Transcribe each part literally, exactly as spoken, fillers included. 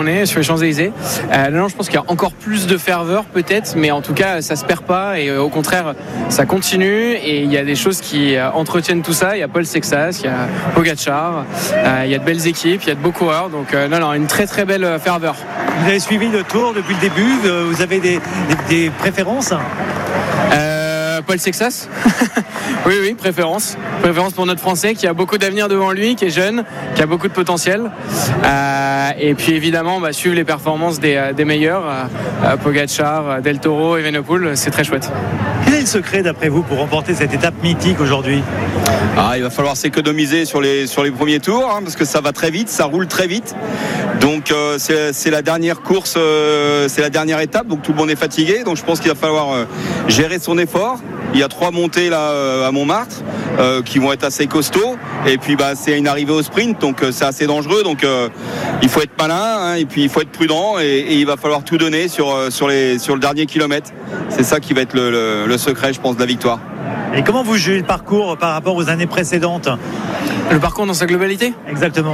on est sur les Champs-Élysées. Euh, là, non, je pense qu'il y a encore plus de ferveur peut-être, mais en tout cas, ça se perd pas et euh, au contraire, ça continue et il y a des choses qui euh, entretiennent tout ça. Il y a Paul Sexas, il y a Pogačar, euh, il y a de belles équipes, il y a de beaux coureurs, donc euh, non, non, une très très belle ferveur. Vous avez suivi le Tour depuis le début, vous avez des, des, des préférences? euh, Paul Sexas. Oui, oui, préférence. Préférence pour notre Français qui a beaucoup d'avenir devant lui, qui est jeune, qui a beaucoup de potentiel. Euh, et puis évidemment, bah, suivre les performances des, des meilleurs, euh, Pogačar, Del Toro, Evenepoel, c'est très chouette. Quel est le secret d'après vous pour remporter cette étape mythique aujourd'hui? Ah, il va falloir s'économiser sur les, sur les premiers tours hein, parce que ça va très vite, ça roule très vite. Donc euh, c'est, c'est la dernière course, euh, c'est la dernière étape, donc tout le monde est fatigué. Donc je pense qu'il va falloir euh, gérer son effort. Il y a trois montées là euh, à Montmartre euh, qui vont être assez costauds. Et puis bah, c'est une arrivée au sprint, donc euh, c'est assez dangereux. Donc euh, il faut être malin hein, et puis il faut être prudent et, et il va falloir tout donner sur, euh, sur, les, sur le dernier kilomètre. C'est ça qui va être le, le, le secret, je pense, de la victoire. Et comment vous jugez le parcours par rapport aux années précédentes? Le parcours dans sa globalité? Exactement.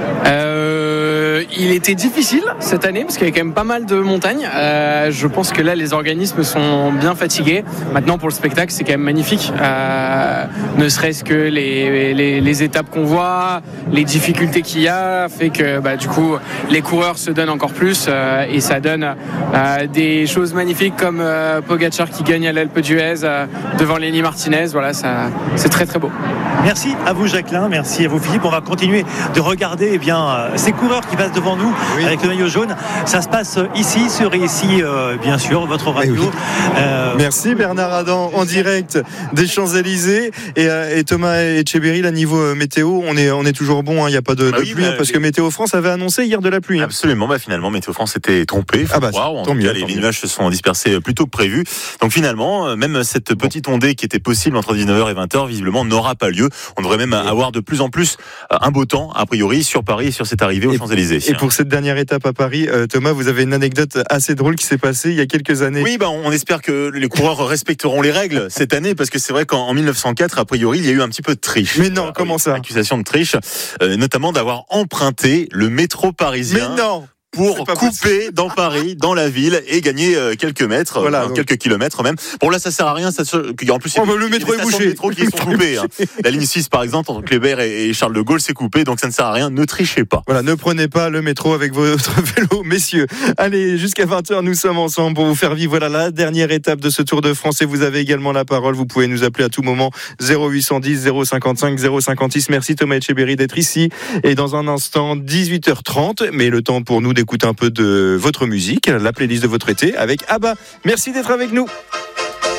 Euh, il était difficile cette année parce qu'il y avait quand même pas mal de montagnes. Euh, je pense que là, les organismes sont bien fatigués. Maintenant, pour le spectacle, c'est quand même magnifique. Euh, ne serait-ce que les, les, les étapes qu'on voit, les difficultés qu'il y a, fait que bah, du coup, les coureurs se donnent encore plus euh, et ça donne euh, des choses magnifiques comme euh, Pogačar qui gagne à l'Alpe d'Huez euh, devant Lenny Martinez. Voilà, ça, c'est très très beau. Merci à vous Jacqueline, merci à vous Philippe. On va continuer de regarder eh bien, ces coureurs qui passent devant nous oui. avec le maillot jaune. Ça se passe ici, sur ici, euh, bien sûr, votre radio. Oui. Euh... Merci Bernard Adam, en direct des Champs-Élysées. Et, euh, et Thomas Etcheberry, là, niveau météo, on est, on est toujours bon, il hein, n'y a pas de, bah de oui, pluie, bah, hein, parce les... que Météo France avait annoncé hier de la pluie. Absolument, bah, finalement, Météo France était trompé. Ah bah, croire, en tant tout mieux, cas, les, les nuages se sont dispersés plus tôt que prévu. Donc finalement, même cette petite ondée qui était possible entre dix-neuf heures et vingt heures, visiblement, n'aura pas lieu. On devrait même et... avoir de plus en plus un beau temps, a priori, sur Paris et sur cette arrivée aux et, Champs-Élysées. Et pour cette dernière étape à Paris, euh, Thomas, vous avez une anecdote assez drôle qui s'est passée il y a quelques années. Oui, bah, on espère que les coureurs respecteront les règles cette année, parce que c'est vrai qu'en mille neuf cent quatre, a priori, il y a eu un petit peu de triche. Mais non, euh, comment ça? Accusation de triche, euh, notamment d'avoir emprunté le métro parisien. Mais non! Pour couper possible. Dans Paris, dans la ville, et gagner euh, quelques mètres, voilà, euh, quelques kilomètres même. Bon là, ça sert à rien. Ça se... En plus, il y a oh, des, bah, le métro des est bouché. De métro qui sont coupées. Hein. La ligne six, par exemple, entre Kléber et Charles de Gaulle, c'est coupé, donc ça ne sert à rien. Ne trichez pas. Voilà, ne prenez pas le métro avec votre vélo, messieurs. Allez, jusqu'à vingt heures, nous sommes ensemble pour vous faire vivre voilà, la dernière étape de ce Tour de France. Et vous avez également la parole. Vous pouvez nous appeler à tout moment zéro huit cent dix, zéro cinquante-cinq, zéro cinquante-six. Merci Thomas Etcheberry d'être ici. Et dans un instant, dix-huit heures trente. Mais le temps pour nous d'écouter un peu de votre musique, la playlist de votre été avec ABBA. Merci d'être avec nous.